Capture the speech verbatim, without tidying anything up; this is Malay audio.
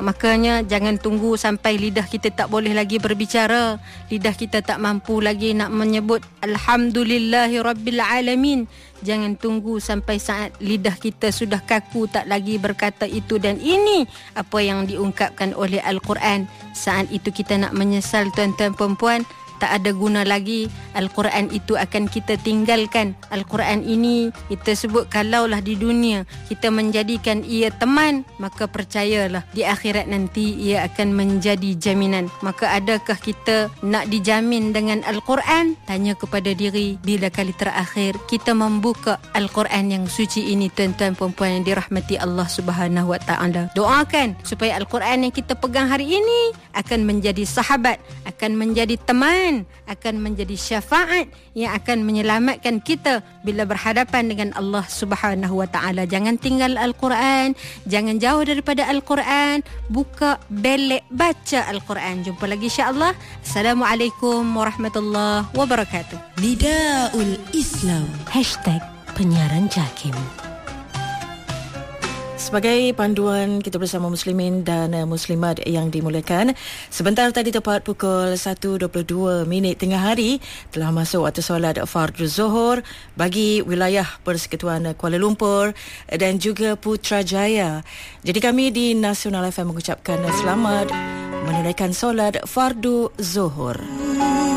makanya jangan tunggu sampai lidah kita tak boleh lagi berbicara, lidah kita tak mampu lagi nak menyebut Alhamdulillahi Rabbil Alamin. Jangan tunggu sampai saat lidah kita sudah kaku tak lagi berkata itu dan ini apa yang diungkapkan oleh Al-Quran. Saat itu kita nak menyesal, tuan-tuan perempuan, tak ada guna lagi. Al-Quran itu akan kita tinggalkan. Al-Quran ini kita sebut kalaulah di dunia kita menjadikan ia teman, maka percayalah di akhirat nanti ia akan menjadi jaminan. Maka adakah kita nak dijamin dengan Al-Quran? Tanya kepada diri, bila kali terakhir kita membuka Al-Quran yang suci ini, tuan-tuan perempuan yang dirahmati Allah Subhanahu Wa Taala. Doakan supaya Al-Quran yang kita pegang hari ini akan menjadi sahabat, akan menjadi teman, akan menjadi syafaat yang akan menyelamatkan kita bila berhadapan dengan Allah Subhanahu Wa Taala. Jangan tinggal Al-Quran, jangan jauh daripada Al-Quran, buka belek baca Al-Quran. Jumpa lagi insya-Allah. Assalamualaikum warahmatullahi wabarakatuh. Nidaul Islam Hashtag Penyiaran Jakim. Sebagai panduan kita bersama muslimin dan muslimat yang dimuliakan, sebentar tadi tepat pukul satu dua puluh dua minit tengah hari telah masuk waktu solat fardu Zuhur bagi wilayah Persekutuan Kuala Lumpur dan juga Putrajaya. Jadi kami di Nasional F M mengucapkan selamat menunaikan solat fardu Zuhur.